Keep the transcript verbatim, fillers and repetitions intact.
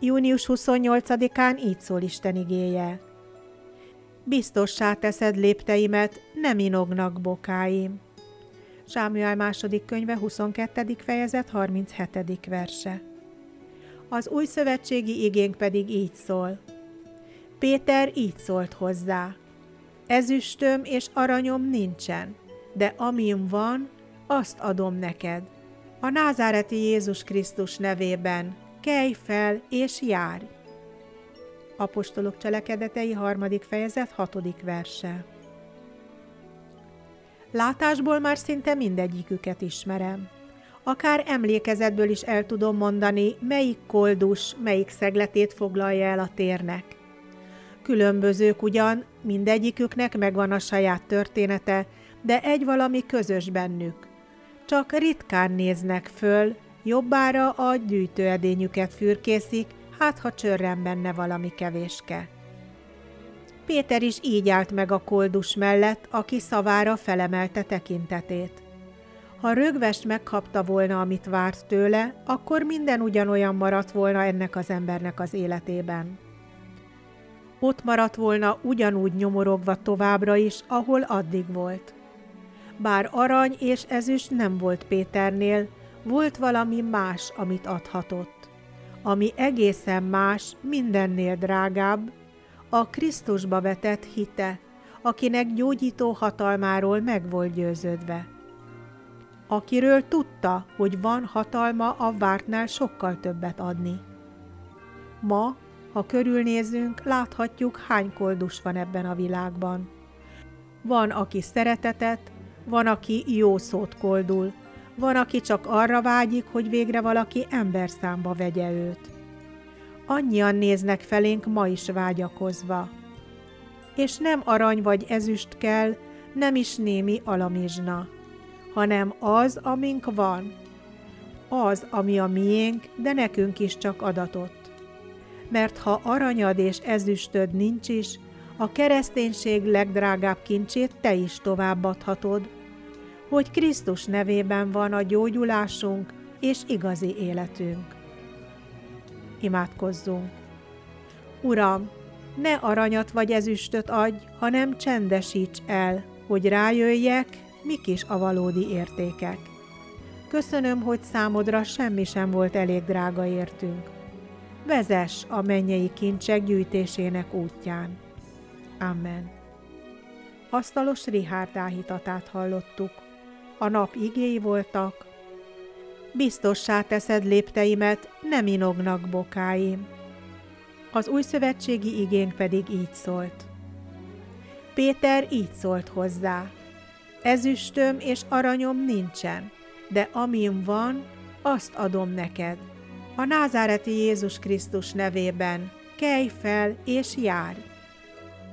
június huszonnyolcadikán így szól Isten igéje. Biztossá teszed lépteimet, nem inognak bokáim. Sámuel második könyve huszonkettedik fejezet harminchetedik verse. Az új szövetségi igénk pedig így szól. Péter így szólt hozzá. Ezüstöm és aranyom nincsen, de amim van, azt adom neked. A názáreti Jézus Krisztus nevében kelj fel és járj! Apostolok cselekedetei harmadik fejezet hatodik verse. Látásból már szinte mindegyiküket ismerem. Akár emlékezetből is el tudom mondani, melyik koldus, melyik szegletét foglalja el a térnek. Különbözők ugyan, mindegyiküknek megvan a saját története, de egy valami közös bennük. Csak ritkán néznek föl, jobbára a gyűjtőedényüket fürkészik, hát ha csörren benne valami kevéske. Péter is így állt meg a koldus mellett, aki szavára felemelte tekintetét. Ha rögvest megkapta volna, amit várt tőle, akkor minden ugyanolyan maradt volna ennek az embernek az életében. Ott maradt volna ugyanúgy nyomorogva továbbra is, ahol addig volt. Bár arany és ezüst nem volt Péternél, volt valami más, amit adhatott. Ami egészen más, mindennél drágább, a Krisztusba vetett hite, akinek gyógyító hatalmáról meg volt győződve. Akiről tudta, hogy van hatalma a vártnál sokkal többet adni. Ma, ha körülnézünk, láthatjuk, hány koldus van ebben a világban. Van, aki szeretetet, van, aki jó szót koldul, van, aki csak arra vágyik, hogy végre valaki emberszámba vegye őt. Annyian néznek felénk ma is vágyakozva. És nem arany vagy ezüst kell, nem is némi alamizsna, hanem az, amink van. Az, ami a miénk, de nekünk is csak adatott. Mert ha aranyad és ezüstöd nincs is, a kereszténység legdrágább kincsét te is továbbadhatod, hogy Krisztus nevében van a gyógyulásunk és igazi életünk. Imádkozzunk! Uram, ne aranyat vagy ezüstöt adj, hanem csendesíts el, hogy rájöjjek, mik is a valódi értékek. Köszönöm, hogy számodra semmi sem volt elég drága értünk. Vezess a mennyei kincsek gyűjtésének útján. Amen. Asztalos Richárd áhítatát hallottuk. A nap igéi voltak. Biztossá teszed lépteimet, nem inognak bokáim. Az új szövetségi igénk pedig így szólt. Péter így szólt hozzá. Ezüstöm és aranyom nincsen, de amim van, azt adom neked. A názáreti Jézus Krisztus nevében kelj fel és járj!